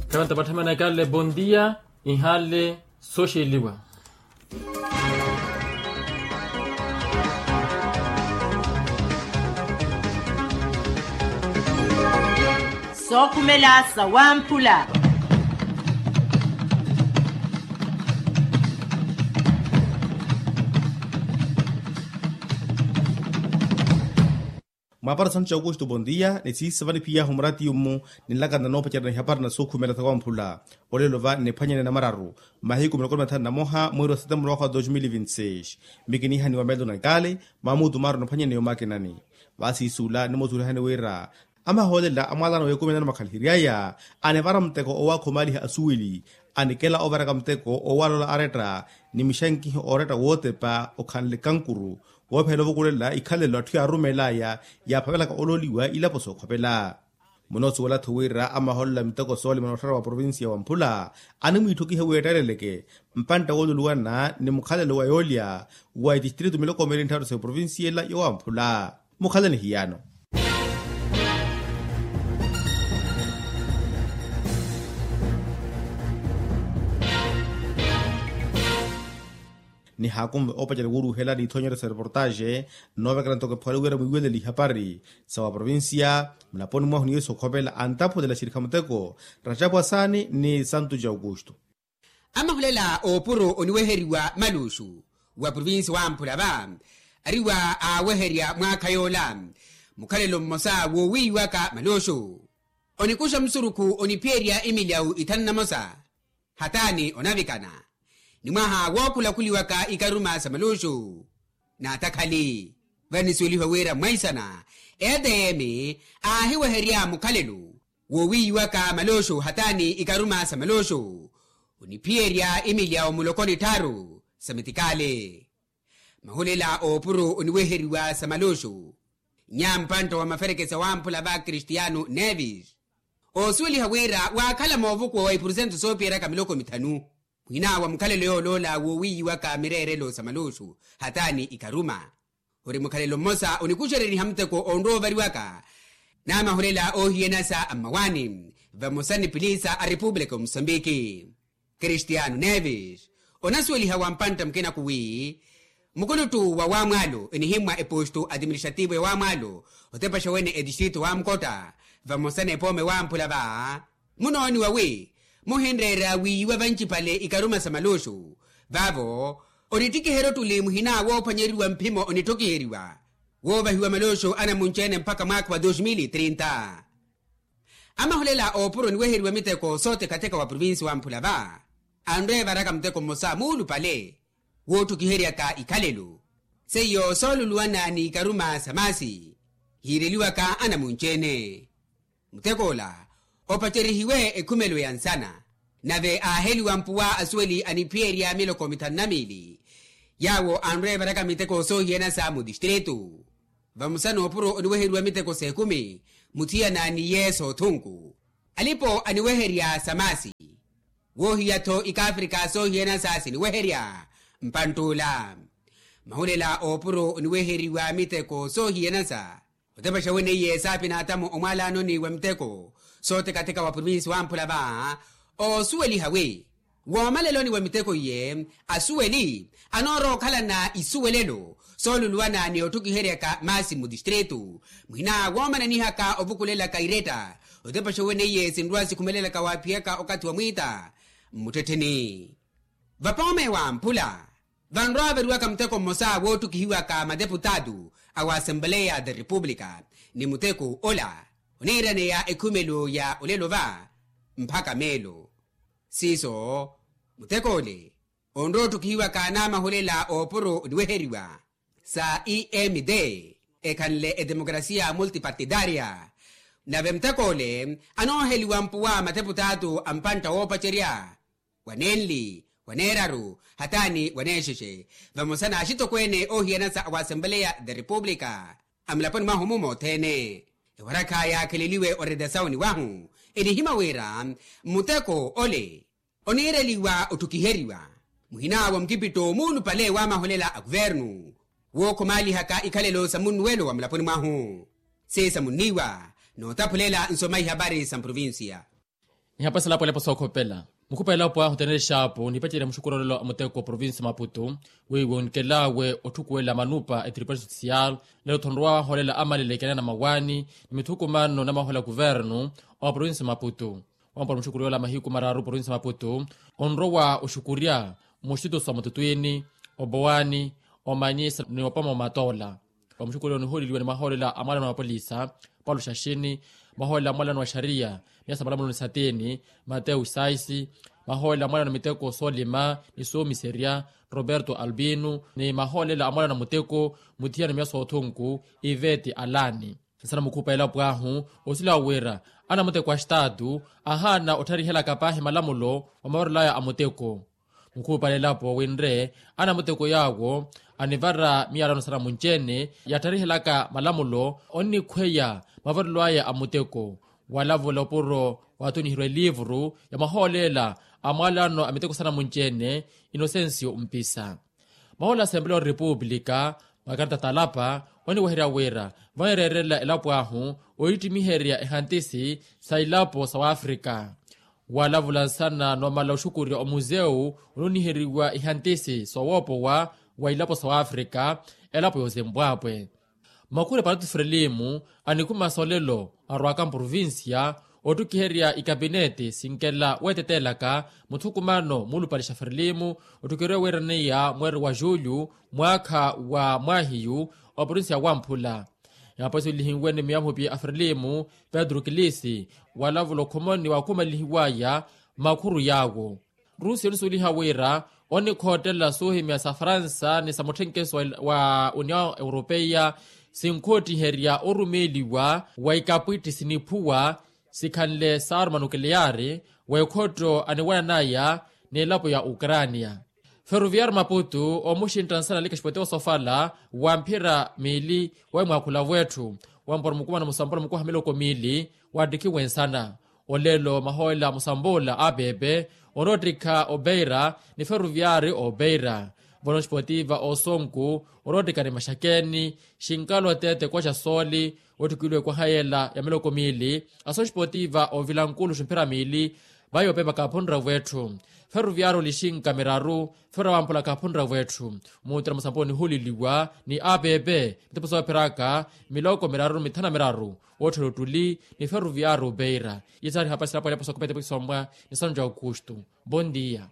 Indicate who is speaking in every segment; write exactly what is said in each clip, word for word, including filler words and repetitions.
Speaker 1: Kawanta patamana kale bondia inhale sosheliwa.
Speaker 2: Sokumela sawampula.
Speaker 3: Mapara Sancho Augusto, bom dia. Nesse savani pia humrati umu nilaga na nopa chana hapar na soku mela tawa mpula. Ole lova ne panya na mararu. Mahiku mlokoma tana moha mwiro Setembro mwaka dois mil e vinte e seis. Mikini hani wa medo na kale mamudu maru na panya ne yomake nani. Basi sula ni mozuri hani wera. Ama hole la amala na wekume na makalhiriaya. Ane vara mteko owa komali asuili. Ane kela ovara mteko owa lola areta. Ni mishanki oreta wote pa okanle kankuru. Wapelo vokulela ikhale lwathu ya rumelaya ya phapela ka ololiwa ila poso khopela monotso wala thuwira amaholla mitoko sole monothara wa provincia wa Mphula ane muithoki heweteleleke mpanta woluluwa na ni mukhalelo wa yolia wa distrito miloko merintaro se provincia la yo wa Mphula mukhaleni hiyano ni hakum opajale guru hela ni thonyere se reportage nove granto ke phaliwera muwele li hapari sawa provincia mlaponi mwa huniye sokhopela antapo de la shirikhamteko rajabu asani ni Santo Augusto
Speaker 4: amahulela opuro oniweheriwa malushu wa province wa Mphula ba ariwa aweheria mwakayola mukhalelo mmosa wo wiwa ka malosho onikusha msuruku onipieria emiliau itanna mosa hatani onavikana ni mwaha wakula kuliwaka ikaruma samalosho na takali vanisweli wera mwaisana edeme ahiwa heria mukhalelu wowi waka malosho hatani ikaruma samalosho unipieria emilia mulokoni taru samitikale mahulela opuro uniweheriwa samalosho nyampanto wa maferekesa wa Mphula ba Cristiano Neves osweli hawera wakala movuko wa ipurusentu sopiera kamiloko mitanu Hina wa mkalelo yo lola wowi waka mirerelo samaloshu hatani ikaruma. Hori mkalelo mosa unikushere ni hamteko ondo vari waka. Na mahulela ohienasa amawani vamosani pilisa a Republika Msambiki. Cristiano Neves. Onasweli hawa mpanta mkena kuwi. Mkulutu wa wamalo inihimwa eposto administrativo ya wamalo. Otepa shawene edistrito wa mkota. Vamosani epome wa Mphula ba. Munoni wawi. Mohendera wiwa vanchipale ikaruma samalosho. Vavo, onitiki hero tuli muhina wo panyeriwa mpimo onitoki heriwa. Wo vahiwa malosho ana munchene mpaka mwaka wa dois mil e trinta. Ama holela opuro niweheriwa miteko sote katika wa provinsi wa Mphula ba. Andre varaka mteko mosa mulu pale. Wo tukiheria ka ikalelu. Seyo solu luwana ni ikaruma samasi. Hireliwa ka ana munchene. Mtekola. Opacherihiwe ekumelo yansana. Nave aheli wa Mpuwa asweli anipieria miloko mitanamili. Yawo andre baraka miteko so hiena samu distrito. Vamusano opuro oniweherwa miteko sekumi. Mutia na ni yeso tunku. Alipo aniweheria samasi. Wohiato ika Afrika so hiena sasi niweheria. Mpantula. Mahulela opuro oniweheriwa miteko so hiena sa. Otepasha wene ye sapi na atamu omalano ni wemteko. Sote katika wa provinsi wa Mphula ba o sueli hawe wa maleloni wa miteko ye asueli anoro kala na isuelelo soluluana ni otuki hereka masimu distrito mwina woma ni haka obukulela kaireta otepa showene ye sindwasi kumelela ka wapieka okati wa mwita muteteni vapome wa Mphula vanroa veruaka mteko mosa wotu kihiwa ka madeputado awa Asamblea de República ni muteko ola onirane ya ekumelo ya olelova mpaka melo siso mutekole ondo tukiwa kana maholela oporo niweheriwa sa E M D ekanle e demokrasia multipartidaria na vemtekole anoheliwa Mpuwa mateputado ampanta opacheria wanenli waneraru hatani wanesheshe vamosana ashito kwene ohienasa wa Asamblea de República amlaponi mahumumo tene waraka ya keleliwe oredasauni wahu inihima wera muteko ole onireliwa utukiheriwa muhina wa mkipito munu pale wa maholela a guvernu wo komali haka ikalelo samunwelo wa mlaponi mahu se samuniwa no tapulela nsomai habari sa provincia
Speaker 1: Hapa sala pole paso kopela. Mukupa elapo a hotenere shapo ni pachire mshukuru lelo amoteko province Maputo. We wonkela we otukuela manupa e tribunal social lelo tonroa holela amali lekena na mawani ni mituku mano na mahola governo o province Maputo. Wampa mshukuru la mahiku mararu province Maputo. Onroa ushukuria mushito sa mututweni obowani omanyisa ni opamo matola. Wamshukuru ni holi liwe ni maholela amala na polisa Paulo Shashini mahola mwala wa sharia miasa malamu ni sateni Mateo Saisi mahola mwala na miteko Solima Isomi Seria Roberto Albino ni mahola la mwala na muteko mutia ni miasa otungu Iveti Alani sana mukupa ila bwahu osila wera ana muteko ashtadu ahana otari hela kapahi malamulo wa mawarla ya amuteko mukupa ila po wenre ana muteko yago anivara miarano sana munchene ya tarihi laka malamulo onni kweya mavarlo ya amuteko walavu lopuro watu ni hiro livru ya maholela amalano amiteko sana munchene Inocencio Mpisa mahola Assemblea Republika makarta talapa wani wahira wera vairerela elapo ahu oiti miheria ehantisi sa ilapo sa Afrika walavu lansana no mala ushukuri o museu unihiriwa ehantisi so wopo wa wa ilapo sa Afrika elapo yo Zimbabwe makure paratu frelimu anikuma solelo arwaka provincia otukiheria ikabinete sinkela wetetelaka mutukumano mulu palisha frelimu otukire werania mweri wa Julho mwaka wa mwahiyu o provincia wa Mpula yapaso lihingwene miyamhupi afrelimu Pedro Kilisi walavulo komoni wa kuma lihiwaya makuru yago Rusi lusuli hawera oni kotela suhi mia sa Fransa ni samothenkeso wa Union Europea sinkoti heria orumeliwa wa ikapwiti sinipuwa sikhanle sarma nukleare wa ekoto aniwana naya ni lapo ya Ukrania. Ferroviar Maputo omushintan sana lika shipoteo sofala wa mpira mili wa mwakula wetu wa mpora mkuma na musambora mkua hamiloko mili wa diki wensana olelo mahoila musambola abebe orodika obeira ni Ferroviari obeira Bono Sportiva Osonku orodika ni mashakeni shinkalo tete kwa soli otukilwe kwa hayela ya miloko mili Aso Sportiva o Vilankulu shimpira mili bayo pema kapundra wetu Ferroviaro lishinka miraru Ferro wampula kapundra wetu Mutra musamboni huli liwa ni A B B Mteposo peraka miloko miraru mitana miraru Oturutuli ni Ferroviaro beira Yizari hapa sirapo yapo sokupete pekisomwa ni Sanjo Augusto Bon dia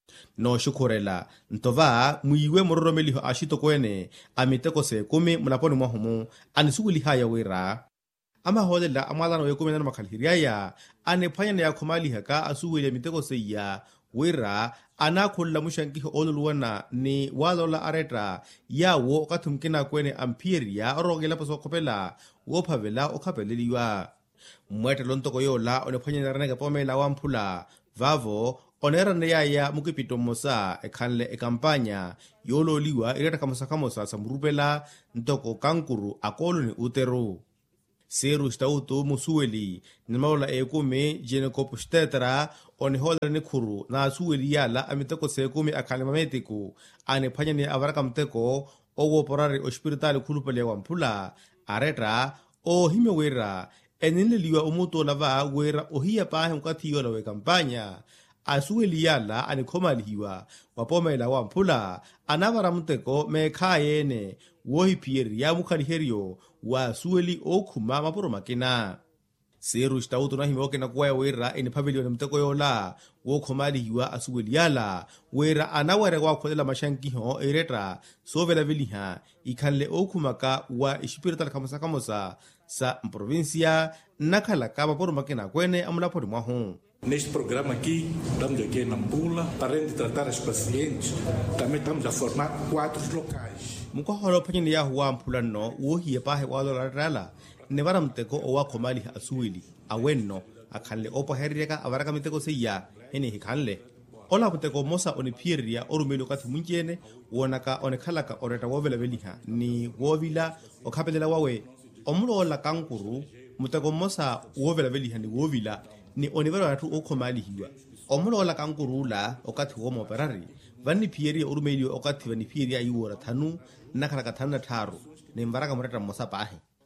Speaker 3: no shukurela ntova muiwe mororomeliho ashito kwene amiteko se kumi munaponi mwahumu anisuguli haya wera ama holela amalana wekumi na makhalhiriaya anephanya ya khomali haka asuwele miteko se ya wera anakholla mushankiho oluluwana ni walola areta yawo okathumkina kwene ampiria orogela paso khopela wophavela okhapeleliwa mwete lontoko yola onephanya naraneka pomela wa Mphula vavo onera neyaya mukipito mosa ekhanle ekampanya yololiwa ireta kamosa samurupela ntoko kankuru akolo ni utero seru stauto musueli nimaola ekumi Jacob Stetra onihola ni khuru na sueli yala amiteko sekumi akhanle mametiku anephanya ni avaraka mteko owo porari hospital khulupele wa Mphula areta o himewera enileliwa umuto lava wera ohia pahe mkathiyo la kampanya asueli yala anikhomalihiwa wapomela wa Mphula anavara mteko mekhayene wohipieri ya mukhaliherio wa asueli okhuma mapuro makina seru stauto na himoke na kuwa wera eni pavilion mteko yola wokhomalihiwa asueli yala wera anaware wa kholela mashankiho ereta sovela viliha ikhanle okhumaka wa ishipirita kamosa kamosa sa provincia nakhala ka mapuro makina kwene amulapodi mwahu.
Speaker 5: Neste programa aqui, estamos aqui em Nampula, para além de tratar os pacientes, também estamos a formar quadros locais.
Speaker 3: Mukaholo phanyeni ya huwa Mphula no wohiye pahe walola rala nevara mteko owa khomali asuili awenno akhanle opo herreka avaraka miteko seya ene hikhanle ola mteko mosa oniphiria orumelo kathi munjene wonaka onekhalaka oreta wovela veliha ni wovila okhapelela wawe omulola kankuru mteko mosa wovela veliha ni wovila ni onivero watu okhomalihiwa omulola kankurula okathi wo moperari vani phieri urumeli okathi vani phieri ayiwora thanu nakhala ka thanu tharu nembaraka mureta mosa pahe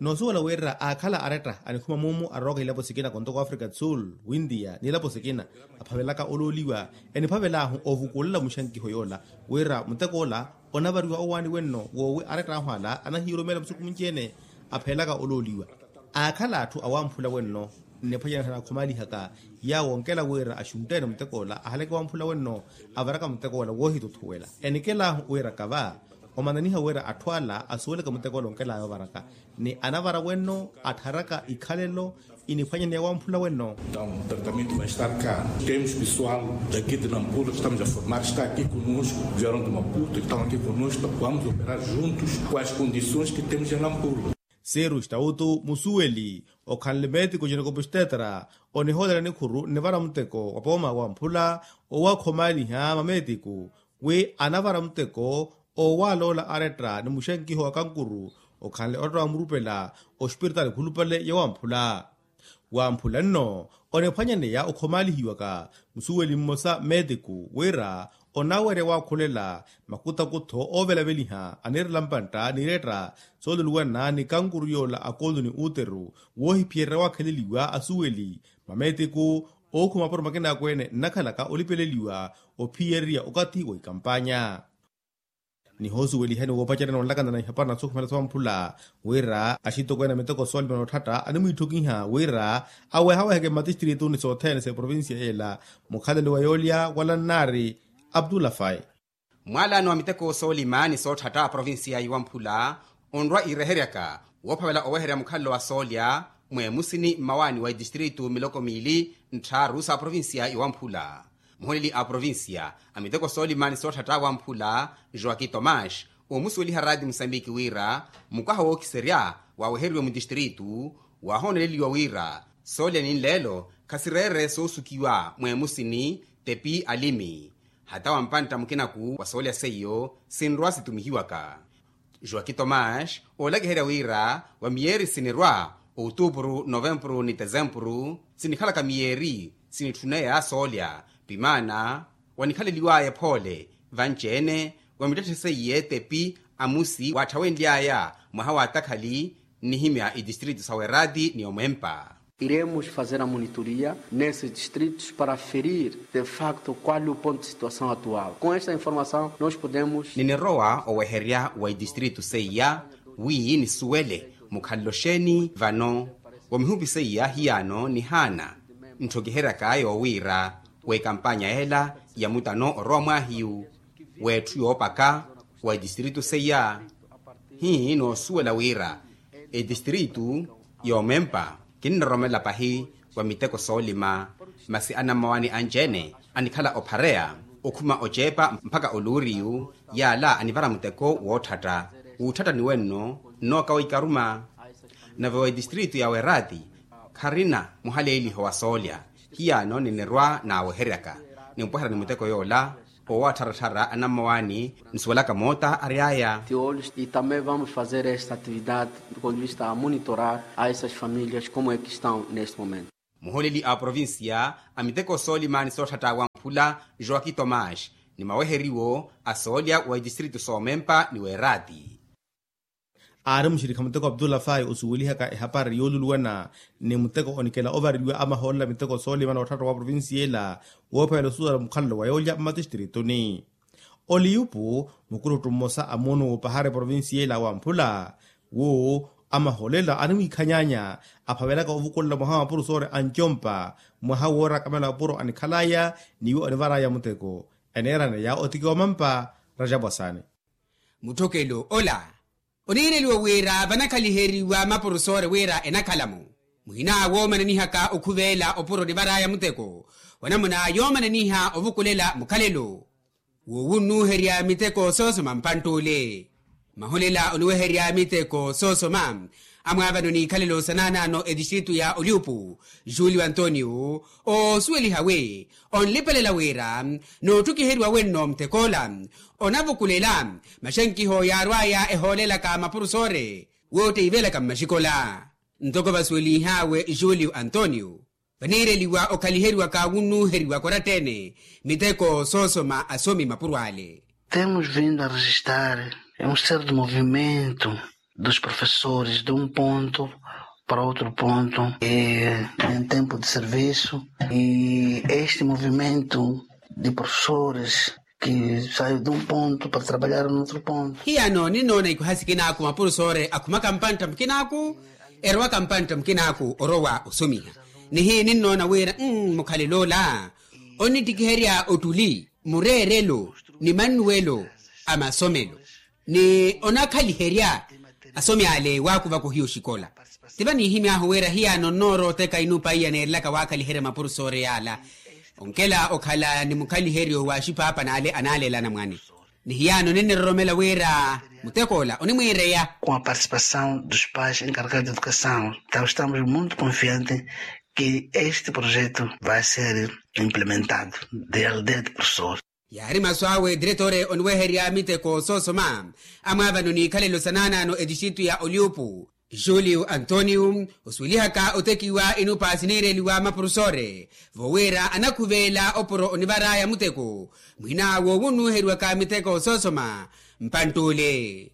Speaker 3: nosuwela wera akhala areta anikhuma mumu aroka ilapo sikina kontoko Africa Sul windia nilapo sikina aphavelaka ololiwa eniphavelaho ovukulela mushankiho yola wera mutekola onavariwa owani wenno wowe areta ahwala anahiromela msuku munjene aphelaka ololiwa akhala athu awamphula wenno nephanyana khomalihaka ya wonkela wera ashuntene mutekola ahaleke wamphula wenno avaraka mutekola wohituthuwela enikela wera kava omananiha wera athwala asuweleka mutekola onkela ayo varaka ni anavara wenno atharaka ikhalelo iniphanyana ya wamphula wenno.
Speaker 5: Então, o tratamento vai estar cá. Temos pessoal daqui de Nampula que estamos a formar, está aqui conosco, vieram de Maputo, estão aqui conosco, vamos operar juntos com as condições que temos em Nampula.
Speaker 3: Seru stautu musueli o kanlemeti kujene kobustetra o nihodera ni khuru nevara muteko wapoma wamphula o wakhomali ha mametiku we anavara muteko o walola aretra ni mushenkiho akankuru o kanle orwa murupela o spiritual khulupale ya wamphula wamphula no o nephanyane ya o khomali hiwaka musueli mmosa mediku wera onawere wa khulela makuta kutho ovelaveliha anirlampanta niretra soluluwana ni kankuru yola akoldu ni uteru wohi pierre wa kheleliwa asuweli mametiku okhuma por makena kwene nakhalaka olipeleliwa o pierria okati wo ikampanya ni hosu weli hene wo pachana no lakanda na hapana sokhmela swamphula wera ashito kwena metoko solbe no thata ani muithukiha wera awe hawe heke matistritu ni sothene se provincia ela mukhalelo wa yolia wala nari Abdullah Fai
Speaker 4: mwalano wa miteko solima ni sothata provinsia iwamphula onrwa ireheriaka wophavela oweherya mukhalo wa solia mwe musini mawani wa distritu miloko mili ntharu sa provinsia iwamphula muholeli a provinsia amiteko solima ni sothata wamphula Joaquim Tomas omusueli haradi Msambiki wira mukaha wokiserya waweherwe mu distritu wahoneleliwa wira solia ni lelo kasirere sosukiwa mwe musini tepi alimi hata wampanta mukinaku wasolia seyo sinrwa situmihiwaka Joaquim Tomas olageherya wira wa mieri sinirwa outubro novembro ni dezembro sinikhalaka mieri sinithuneya solia pimana wanikhaleliwaye phole vanjene wamitateseiye tepi amusi wathawendyaya mwaha watakhali nihimya idistritu saweradi ni omempa.
Speaker 6: Iremos fazer a monitoria nesses distritos para aferir, de facto, qual é o ponto de situação atual. Com esta informação, nós podemos...
Speaker 4: Nineroa oweherya wa distritu seiya, wii ni suwele, mukhalosheni vano, wamihubi seiya hiyano ni hana. Ntokiheraka yo wira, we kampanya hela, ya mutano oroa mwahiu, we tuyo paka, wa distritu seiya. Hii no suwela wira, e distritu yo mempa. Kinromela pahi wa miteko solima masi anamawani anjene anikhala oparea okuma ojepa mpaka oluriu yala anivara muteko wothata uthata niwenno noka oikaruma nave distritu ya werati kharina muhaleli ho wasolia hiyano ninerwa na weheraka nimpohera ni muteko yola o watarathara anamawani nsuwelaka mota ariaya
Speaker 6: e também vamos fazer esta atividade do ponto de vista a monitorar a essas famílias como é que estão neste momento.
Speaker 4: Muholeli a provincia amiteko solima ni sothata wamphula Joaquim Tomas ni maweheriwo asolia wa distritu somempa ni werati
Speaker 3: Ara mshirika muteko Abdullah Fai usuwili haka hapari yoluluwana ni muteko onikela ovariwe ama hola muteko solima na watatu wa provinsia ela wopa ilo suwa mkhallo wa yolya matistritu ni Oliupu mukuru tumosa amono wopahare provinsia ela wamphula wo ama holela anumi khanyanya aphavelaka ovukolla moha puru sore anchompa moha wora kamela puru anikhalaya niwo anivara ya muteko enerane ya otikiwa mampa rajabwasane
Speaker 4: mutokelo ola onireliwa wira vanakaliheriwa mapurusore wira enakhalamu muhina womananihaka okhuvela opuro divaraya muteko wanamuna yomananiha ovukulela mukhalelo wowunuherya miteko sosoma mpantule maholela onuweherya miteko sosoma amwavano ni khalelo sananano edistritu ya Oliupu Julio Antonio o suelihawe onlipelela wira no tukiherwa wenno mtekola onavukulela mashankiho ya rwaya eholela ka mapurusore wote ivela ka mashikola ntoko basuelihawe Julio Antonio vanireliwa okaliherwa ka unu heriwa koratene miteko sosoma asomi mapurwale.
Speaker 7: Temos vindo a registrar um certo movimento dos professores de um ponto para outro ponto é, em tempo de serviço, e este movimento de professores que saem de um ponto para trabalhar em outro ponto.
Speaker 4: Hiyano ninona ikuhasikinaku mapurusore akuma kampanta mkinaku erwa kampanta mkinaku orowa usumiha nihi ninona wera mm, mukhalilola oni tikiheria otuli murerelo ni manuelo amasomelo ni onakhaliheria asomi ale wakuva kuhiyo shikola tibani himi ahuwera hiyano noro teka inupa iya nerlaka wakalihere mapurusore yala onkela okhala ni mukhaliherio wa shipapa na ale analela na mwani ni hiyano nene romela wera mutekola oni mwireya.
Speaker 7: Com a participação dos pais encarregados de educação, então estamos muito confiantes que este projeto vai ser implementado de aldeia de professores.
Speaker 4: Yari maswawe diretore onweheria miteko sosoma amava nuni kalelo sanana no edishitu ya Oliupu Julio Antonio uswilihaka otekiwa inupa sinire liwa mapurusore vowera anakuvela oporo onibaraya muteko mwina wowunu herwa ka miteko sosoma mpantule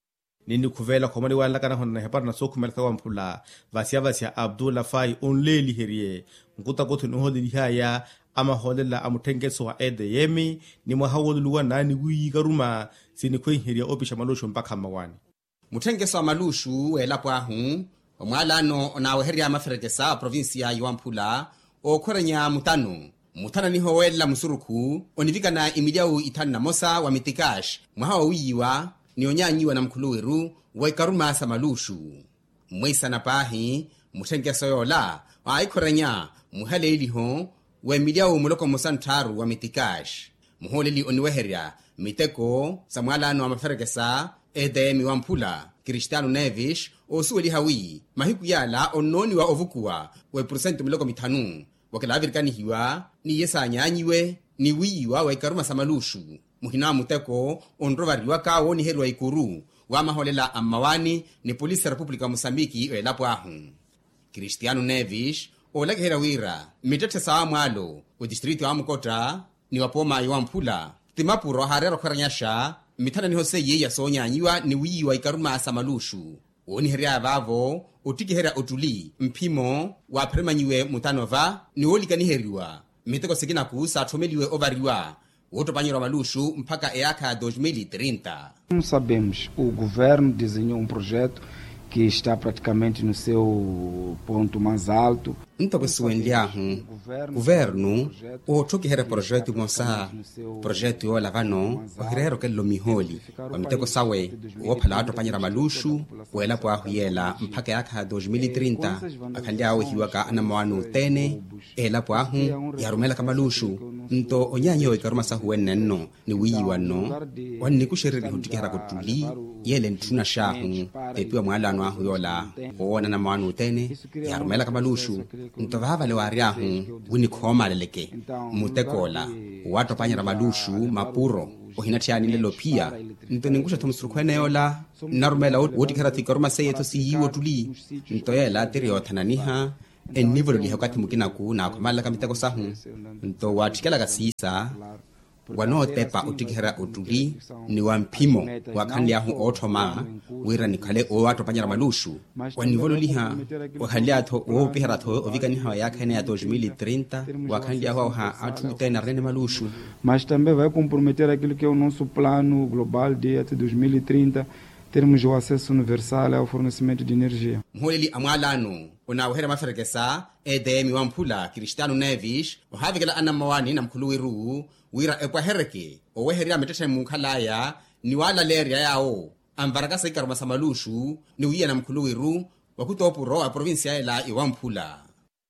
Speaker 3: nini kuvela komani wala kana honna hepar na soku melka wa mpula vasia vasia Abdullah Fai onleli herie nkuta kotu nohodi lihaya ama holela amutengeso wa ede yemi ni mwahawolu luwa nani wii garuma sini kwen heria opisha malosho mpaka mawani
Speaker 4: mutengeso wa malushu welapo ahu omwalano onaweheria maferekesa provinsia yuampula okorenya mutano mutana niho wela musuruku onivika na imidiau itanu na mosa wa mitikash mwahawa wiyiwa ni onyanyiwa na mkuluweru waikaruma sa malushu mwisa na pahi mutengeso yola aikorenya muhale iliho we midiau muloko musantaru wa mitikash muholeli oniweheria miteko samwalano wa maferekesa edemi wampula Cristiano Neves osuweli hawi mahiku yala ononi wa ovukua we prosenti miloko mitanu wakilavirikani hiwa ni yesa nyanyiwe ni wiwa wa ikaruma samalushu muhina muteko onrovariwa kawo ni herwa ikuru wa maholela amawani ni polisi ya Republika wa Mosambiki welapo ahu Cristiano Neves olake herawira mitete sawa mwalo wa distrito wa mukota ni wapoma iwa mpula timapuro harero kwaranyasha mitana niho seye ya sonyanyiwa ni wiwa ikaruma samalushu oni heria vavo otikihera otuli mpimo wa premanyiwe mutanova ni olika ni heriwa miteko sikina kusa atomeliwe ovariwa otopanyira malushu mpaka eaka dois mil e trinta.
Speaker 8: Como sabemos, o governo desenhou um projeto que está praticamente no seu ponto mais alto.
Speaker 4: Ntokusuwendiahu governo otokihera projeto mosa projeto yo lavano okirero kello miholi wamiteko sawe ophala atopanyira malushu wela kwa huyela mpaka yaka dois mil e trinta akhandiawo hiwaka anamwanu tene ela pwahu yarumela kamalushu nto onyanyo ikaruma sahuwenenno ni wiyiwanno wanni kushereri hutikihera kutuli yele ntuna shahu tepiwa mwalano ahu yola oona na mwanu tene yarumela kamalushu nto vavale wariahu wini khoma leleke mutekola wato panyira malushu mapuro ohinatiani lelo pia nto ningusha thomsurukhwene yola narumela wotikihera tikaruma seyeto siyiwo tuli nto yela tirio thananiha enivolo liha kati mukina ku na khomala kamiteko sahu nto watikela kasisa wano tepa utikihera utuli ni wampimo wakandi ahu othoma wira nikhale owato panyara malushu wanivolo liha wakandi atho opihera tho ovika niha yakhene ya dois mil e trinta wakandi ahu ha atu tena rene malushu
Speaker 8: mas também vai comprometer aquilo que é o nosso plano global de até dois mil e trinta termos o acesso universal ao fornecimento de energia.
Speaker 4: Mholeli amwalano onawehera maferekesa edemi wampula Cristiano Neves ohavikela anamawani na mkhuluwiru wira ekwahereke oweheria metete mukhalaya ni wala leria yao ambarakasa ikaruma samalushu ni wiya na mkhuluwiru wakutopuro a provincia ela iwampula.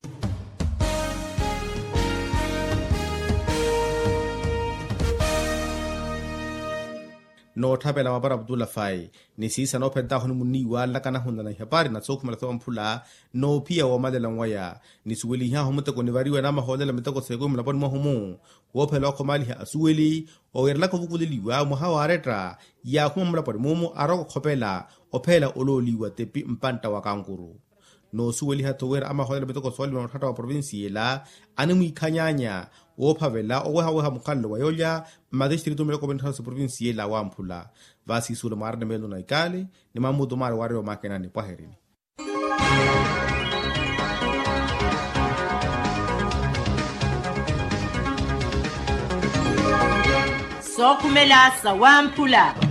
Speaker 3: no thapela mabara Abdullah Fai ni sisa no penta honu muniwa lakana hunda na hapari na tsoku mala mphula no pia wa madela ngwaya ni suweli ha humute ko nivariwa na maholela mitako sego mla bon mohumu wo phela ko mali ha suweli o yerla ko vukudeliwa mo hawaretra ya kuma mla por mumu aroko khopela o phela ololiwa tepi mpanta wa kankuru no suweli ha tower ama holela mitako swali no thata wa province la anemu ikhanyanya wo phavela o wa wa mukhallo wa yoya madistrict mele ko bentha se province la wa mphula vasisula marne melo na ikali ni mamudu mari wario makenani paherini.
Speaker 2: Sokumelasa wampula.